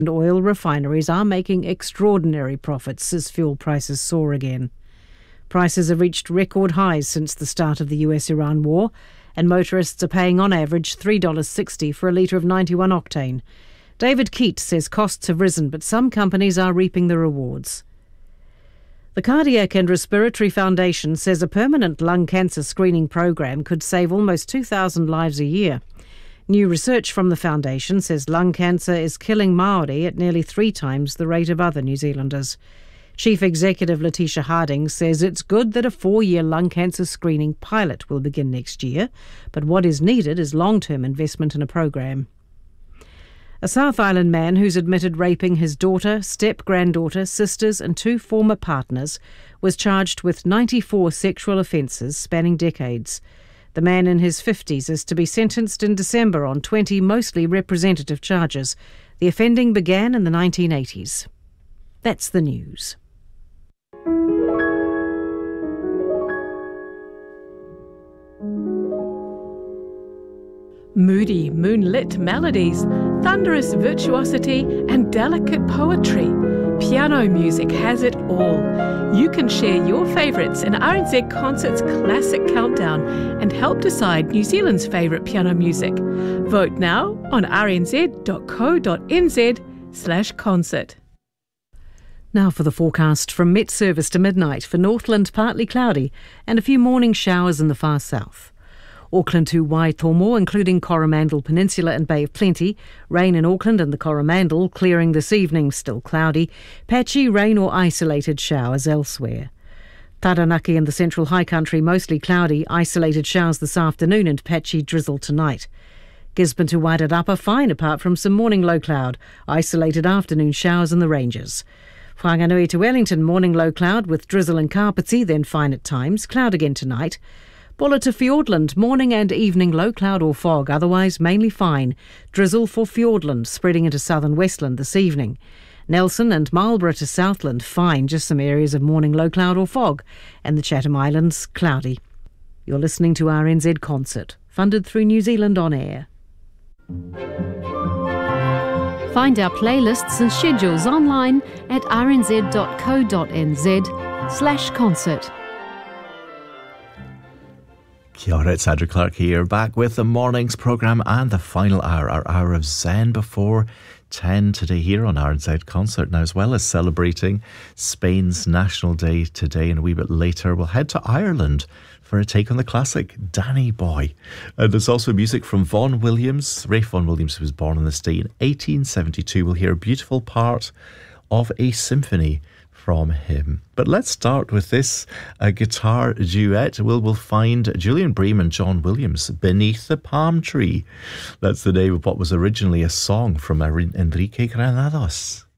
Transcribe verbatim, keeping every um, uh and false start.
And oil refineries are making extraordinary profits as fuel prices soar again. Prices have reached record highs since the start of the U S Iran war, and motorists are paying on average three dollars sixty for a litre of ninety-one octane. David Keat says costs have risen, but some companies are reaping the rewards. The Cardiac and Respiratory Foundation says a permanent lung cancer screening program could save almost two thousand lives a year. New research from the foundation says lung cancer is killing Māori at nearly three times the rate of other New Zealanders. Chief Executive Letitia Harding says it's good that a four-year lung cancer screening pilot will begin next year, but what is needed is long-term investment in a program. A South Island man who's admitted raping his daughter, step-granddaughter, sisters and two former partners was charged with ninety-four sexual offences spanning decades. The man in his fifties is to be sentenced in December on twenty mostly representative charges. The offending began in the nineteen eighties. That's the news. Moody, moonlit melodies, thunderous virtuosity and delicate poetry. Piano music has it all. You can share your favourites in R N Z Concert's Classic Countdown and help decide New Zealand's favourite piano music. Vote now on rnz.co.nz slash concert. Now for the forecast from Met Service to midnight. For Northland, partly cloudy and a few morning showers in the far south. Auckland to Waitomo, including Coromandel Peninsula and Bay of Plenty. Rain in Auckland and the Coromandel, clearing this evening, still cloudy. Patchy rain or isolated showers elsewhere. Taranaki and the Central High Country, mostly cloudy, isolated showers this afternoon and patchy drizzle tonight. Gisborne to Wairarapa, fine apart from some morning low cloud. Isolated afternoon showers in the ranges. Whanganui to Wellington, morning low cloud with drizzle and Kapiti, then fine at times. Cloud again tonight. Bulla to Fiordland, morning and evening low cloud or fog, otherwise mainly fine. Drizzle for Fiordland, spreading into southern Westland this evening. Nelson and Marlborough to Southland, fine, just some areas of morning low cloud or fog. And the Chatham Islands, cloudy. You're listening to R N Z Concert, funded through New Zealand On Air. Find our playlists and schedules online at rnz.co.nz slash concert. Kia ora, it's Andrew Clark here, back with the morning's programme and the final hour, our hour of Zen before ten today here on R N Z Concert. Now, as well as celebrating Spain's National Day today, and a wee bit later we'll head to Ireland for a take on the classic Danny Boy. And there's also music from Vaughan Williams. Ralph Vaughan Williams was born on this day in eighteen seventy-two. We'll hear a beautiful part of a symphony from him. But let's start with this a guitar duet. We'll, we'll find Julian Bream and John Williams, Beneath the Palm Tree. That's the name of what was originally a song from Enrique Granados.